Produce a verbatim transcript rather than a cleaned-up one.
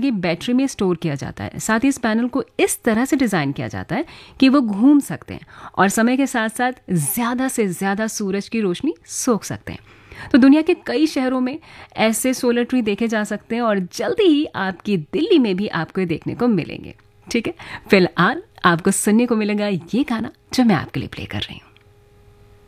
लगी बैटरी में स्टोर किया जाता है। साथ ही इस पैनल को इस तरह से डिज़ाइन किया जाता है कि वो घूम सकते हैं और समय के साथ साथ ज़्यादा से ज़्यादा सूरज की रोशनी सोख सकते हैं। तो दुनिया के कई शहरों में ऐसे सोलर ट्री देखे जा सकते हैं और जल्दी ही आपकी दिल्ली में भी आपको ये देखने को मिलेंगे। ठीक है, फिलहाल आपको सुनने को मिलेगा ये गाना जो मैं आपके लिए प्ले कर रही हूँ।